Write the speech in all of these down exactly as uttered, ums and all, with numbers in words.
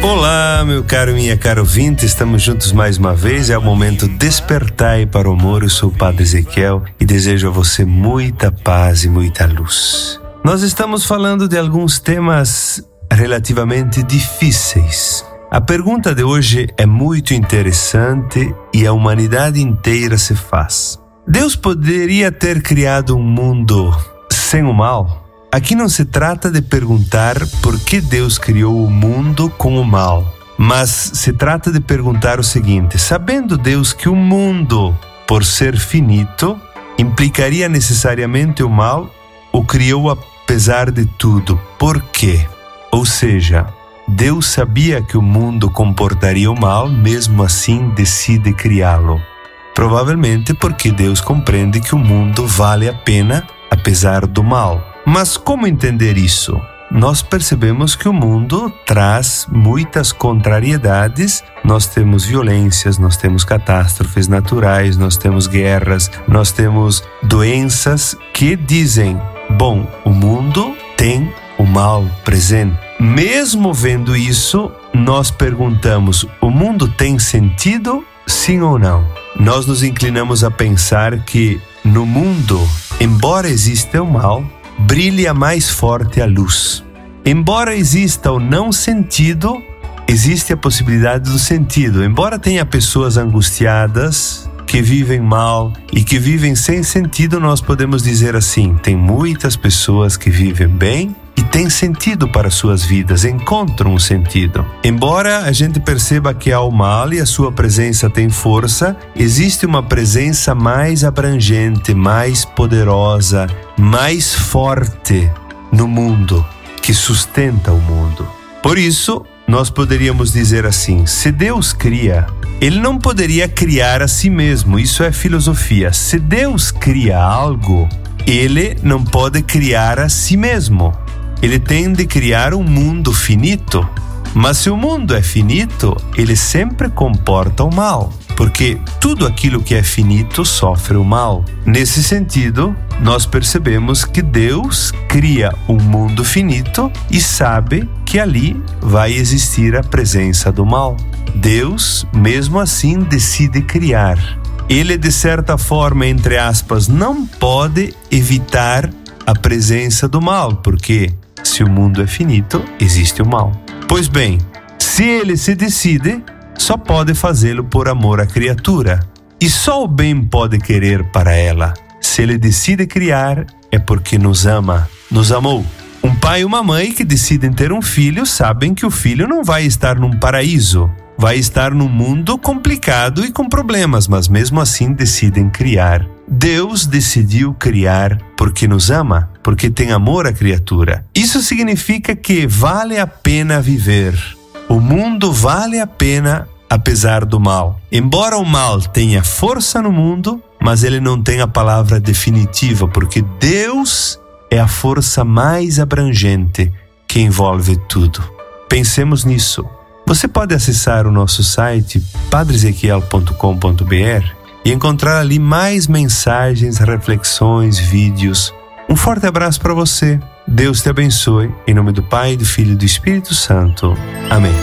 Olá, meu caro e minha cara ouvinte, estamos juntos mais uma vez, é o momento Despertai para o Amor. Eu sou o Padre Ezequiel e desejo a você muita paz e muita luz. Nós estamos falando de alguns temas relativamente difíceis. A pergunta de hoje é muito interessante e a humanidade inteira se faz. Deus poderia ter criado um mundo sem o mal? Aqui não se trata de perguntar por que Deus criou o mundo com o mal, mas se trata de perguntar o seguinte: sabendo Deus que o mundo, por ser finito, implicaria necessariamente o mal, o criou apesar de tudo. Por quê? Ou seja, Deus sabia que o mundo comportaria o mal, mesmo assim decide criá-lo. Provavelmente porque Deus compreende que o mundo vale a pena apesar do mal. Mas como entender isso? Nós percebemos que o mundo traz muitas contrariedades. Nós temos violências, nós temos catástrofes naturais, nós temos guerras, nós temos doenças que dizem, bom, o mundo tem o mal presente. Mesmo vendo isso, nós perguntamos, o mundo tem sentido? Sim ou não? Nós nos inclinamos a pensar que no mundo, embora exista o mal, brilha mais forte a luz. Embora exista o não sentido, existe a possibilidade do sentido. Embora tenha pessoas angustiadas, que vivem mal e que vivem sem sentido, nós podemos dizer assim, tem muitas pessoas que vivem bem e têm sentido para suas vidas, encontram um sentido. Embora a gente perceba que há o mal e a sua presença tem força, existe uma presença mais abrangente, mais poderosa, mais forte no mundo, que sustenta o mundo. Por isso, nós poderíamos dizer assim, se Deus cria, Ele não poderia criar a si mesmo, isso é filosofia. Se Deus cria algo, Ele não pode criar a si mesmo. Ele tem de criar um mundo finito. Mas se o mundo é finito, ele sempre comporta o mal, porque tudo aquilo que é finito sofre o mal. Nesse sentido, nós percebemos que Deus cria um mundo finito e sabe que ali vai existir a presença do mal. Deus, mesmo assim, decide criar. Ele, de certa forma, entre aspas, não pode evitar a presença do mal, porque se o mundo é finito, existe o mal. Pois bem, se ele se decide, só pode fazê-lo por amor à criatura. E só o bem pode querer para ela. Se ele decide criar, é porque nos ama, nos amou. Um pai e uma mãe que decidem ter um filho sabem que o filho não vai estar num paraíso. Vai estar num mundo complicado e com problemas, mas mesmo assim decidem criar. Deus decidiu criar porque nos ama, porque tem amor à criatura. Isso significa que vale a pena viver. O mundo vale a pena apesar do mal. Embora o mal tenha força no mundo, mas ele não tem a palavra definitiva, porque Deus é a força mais abrangente que envolve tudo. Pensemos nisso. Você pode acessar o nosso site padre ezequiel ponto com ponto b r e encontrar ali mais mensagens, reflexões, vídeos. Um forte abraço para você. Deus te abençoe. Em nome do Pai, do Filho e do Espírito Santo. Amém.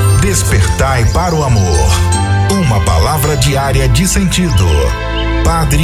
Despertai para o amor. Uma palavra diária de sentido. Padre